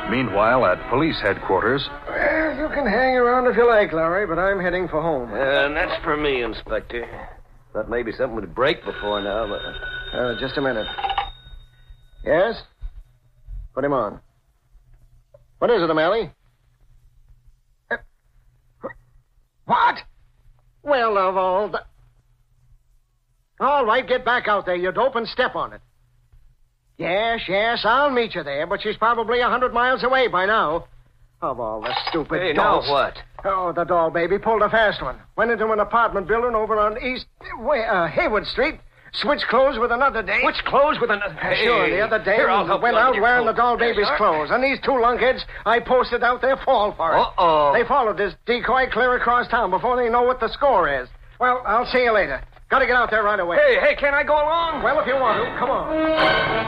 Meanwhile, at police headquarters... Well, you can hang around if you like, Larry, but I'm heading for home. And that's for me, Inspector. Thought maybe something would break before now, but... Just a minute. Yes? Put him on. What is it, O'Malley? What? Well, of all the... All right, get back out there, you dope, and step on it. Yes, I'll meet you there, but she's probably 100 miles away by now. Of all the stupid Hey, dolls. now what? Oh, the doll baby pulled a fast one. Went into an apartment building over on Haywood Street. Switched clothes with another date. Which clothes with another... Sure, the other day Here, I'll help went you out your wearing the coat. doll baby's clothes. And these two lunkheads I posted out there fall for it. Uh-oh. They followed this decoy clear across town before they know what the score is. Well, I'll see you later. Got to get out there right away. Hey, can I go along? Well, if you want to, come on.